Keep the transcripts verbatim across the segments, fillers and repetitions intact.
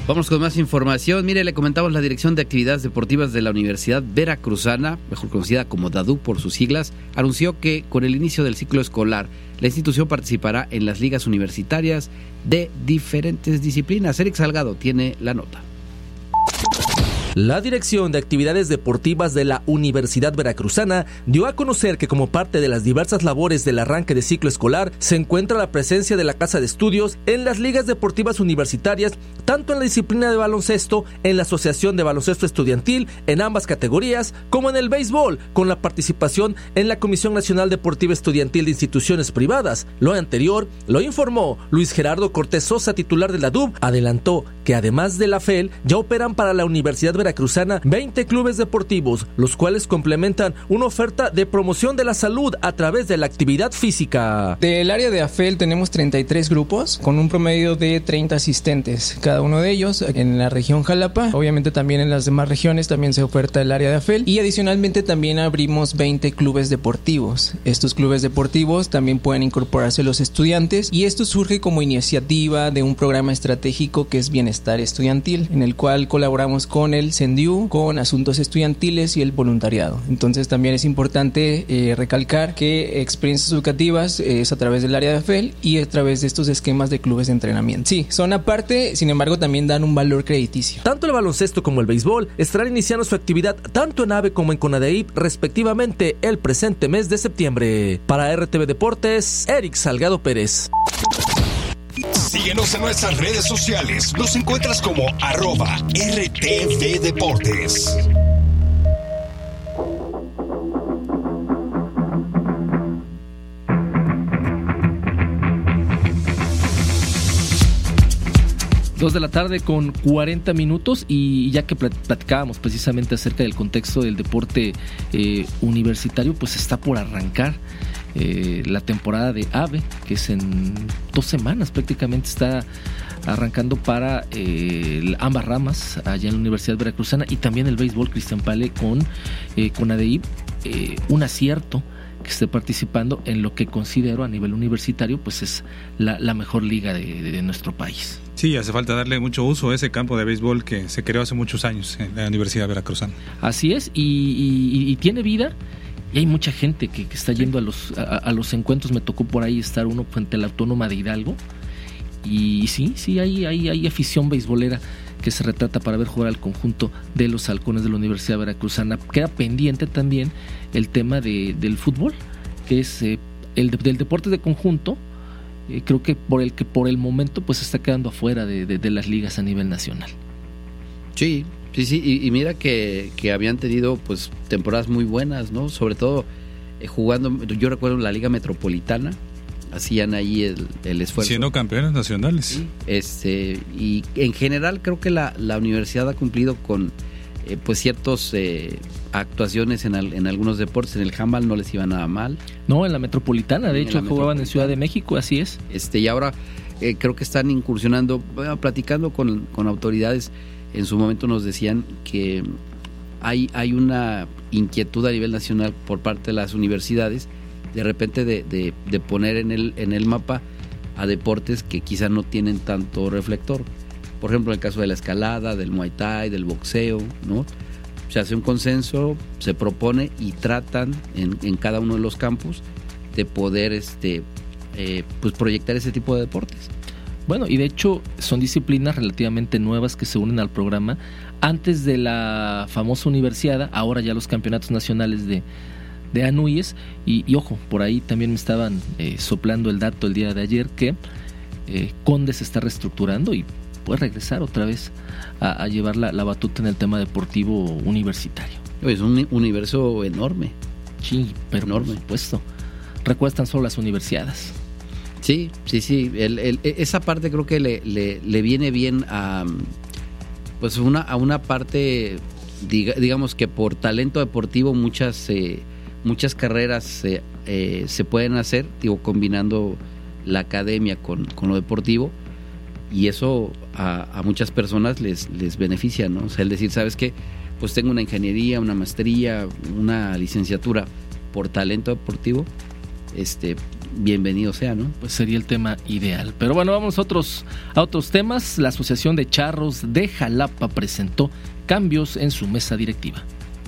Vamos con más información. Mire, le comentamos la Dirección de Actividades Deportivas de la Universidad Veracruzana, mejor conocida como DADU por sus siglas, anunció que con el inicio del ciclo escolar, la institución participará en las ligas universitarias de diferentes disciplinas. Eric Salgado tiene la nota. La Dirección de Actividades Deportivas de la Universidad Veracruzana dio a conocer que como parte de las diversas labores del arranque de ciclo escolar se encuentra la presencia de la Casa de Estudios en las ligas deportivas universitarias, tanto en la disciplina de baloncesto, en la Asociación de Baloncesto Estudiantil, en ambas categorías, como en el béisbol, con la participación en la Comisión Nacional Deportiva Estudiantil de Instituciones Privadas. Lo anterior lo informó Luis Gerardo Cortés Sosa, titular de la D U B. Adelantó que además de la F E L, ya operan para la Universidad Veracruzana veinte clubes deportivos, los cuales complementan una oferta de promoción de la salud a través de la actividad física. Del área de A F E L tenemos treinta y tres grupos con un promedio de treinta asistentes, cada uno de ellos en la región Jalapa. Obviamente también en las demás regiones también se oferta el área de A F E L, y adicionalmente también abrimos veinte clubes deportivos. Estos clubes deportivos también pueden incorporarse los estudiantes, y esto surge como iniciativa de un programa estratégico que es Bienestar Estudiantil, en el cual colaboramos con el CENDIU, con asuntos estudiantiles y el voluntariado. Entonces también es importante eh, recalcar que experiencias educativas eh, es a través del área de A F E L y a través de estos esquemas de clubes de entrenamiento. Sí, son aparte, sin embargo también dan un valor crediticio. Tanto el baloncesto como el béisbol estarán iniciando su actividad tanto en AVE como en CONADEIP respectivamente el presente mes de septiembre. Para R T V Deportes, Eric Salgado Pérez. Síguenos en nuestras redes sociales. Nos encuentras como arroba R T V Deportes. Dos de la tarde con cuarenta minutos, y ya que platicábamos precisamente acerca del contexto del deporte eh, universitario, pues está por arrancar eh, la temporada de AVE, que es en dos semanas prácticamente, está arrancando para eh, ambas ramas allá en la Universidad Veracruzana, y también el béisbol. Cristian Pale con eh, CONADEIP, eh, un acierto que esté participando en lo que considero a nivel universitario pues es la, la mejor liga de, de, de nuestro país. Sí, hace falta darle mucho uso a ese campo de béisbol que se creó hace muchos años en la Universidad Veracruzana. Así es, y, y, y tiene vida, y hay mucha gente que, que está yendo a los, a, a los encuentros. Me tocó por ahí estar uno frente a la Autónoma de Hidalgo, y sí, sí, hay, hay, hay afición beisbolera que se retrata para ver jugar al conjunto de los Halcones de la Universidad Veracruzana. Queda pendiente también el tema de, del fútbol, que es eh, el de, del deporte de conjunto. Eh, creo que por el que por el momento pues está quedando afuera de, de, de las ligas a nivel nacional. Sí, sí, sí, y, y mira que, que habían tenido pues temporadas muy buenas, ¿no? Sobre todo eh, jugando, yo recuerdo la Liga Metropolitana, hacían ahí el, el esfuerzo. Siendo campeones nacionales. Sí, este, y en general creo que la, la universidad ha cumplido con eh, pues ciertas eh, actuaciones en, al, en algunos deportes. En el handball no les iba nada mal. No, en la Metropolitana, de en hecho jugaban en Ciudad de México, así es. Este, y ahora eh, creo que están incursionando, bueno, platicando con, con autoridades. En su momento nos decían que hay, hay una inquietud a nivel nacional por parte de las universidades de repente de, de, de poner en el, en el mapa a deportes que quizá no tienen tanto reflector. Por ejemplo, en el caso de la escalada, del Muay Thai, del boxeo, ¿no? Se hace un consenso, se propone y tratan en, en cada uno de los campus de poder este, eh, pues proyectar ese tipo de deportes. Bueno, y de hecho son disciplinas relativamente nuevas que se unen al programa. Antes de la famosa universidad, ahora ya los campeonatos nacionales de de ANUYES, y, y ojo, por ahí también me estaban eh, soplando el dato el día de ayer que eh, Conde se está reestructurando y puede regresar otra vez a, a llevar la, la batuta en el tema deportivo universitario. Es un universo enorme. Sí, pero enorme. Por supuesto, recuestan solo las universidades. Sí, sí, sí, el, el, esa parte creo que le, le, le viene bien a pues una, a una parte, diga, digamos que por talento deportivo muchas eh, muchas carreras eh, eh, se pueden hacer, digo, combinando la academia con, con lo deportivo, y eso a, a muchas personas les, les beneficia, ¿no? O sea, el decir, ¿sabes qué? Pues tengo una ingeniería, una maestría, una licenciatura por talento deportivo, este, bienvenido sea, ¿no? Pues sería el tema ideal. Pero bueno, vamos a otros, a otros temas. La Asociación de Charros de Jalapa presentó cambios en su mesa directiva.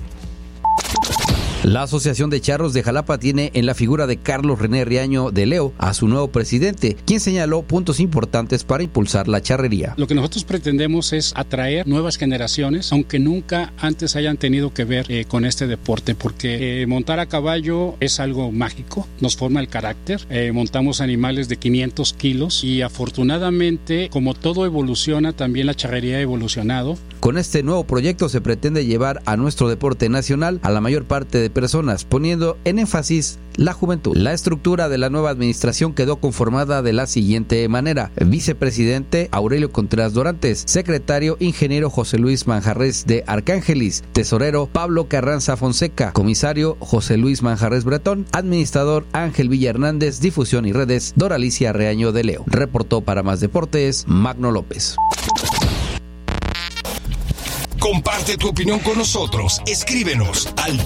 La Asociación de Charros de Jalapa tiene en la figura de Carlos René Riaño de Leo a su nuevo presidente, quien señaló puntos importantes para impulsar la charrería. Lo que nosotros pretendemos es atraer nuevas generaciones, aunque nunca antes hayan tenido que ver eh, con este deporte, porque eh, montar a caballo es algo mágico, nos forma el carácter, eh, montamos animales de quinientos kilos y afortunadamente, como todo evoluciona, también la charrería ha evolucionado. Con este nuevo proyecto se pretende llevar a nuestro deporte nacional a la mayor parte de personas, poniendo en énfasis la juventud. La estructura de la nueva administración quedó conformada de la siguiente manera: vicepresidente Aurelio Contreras Dorantes, secretario ingeniero José Luis Manjarres de Arcángelis, tesorero Pablo Carranza Fonseca, comisario José Luis Manjarres Bretón, administrador Ángel Villa Hernández, difusión y redes Doralicia Reaño de Leo. Reportó para Más Deportes Magno López. Comparte tu opinión con nosotros. Escríbenos al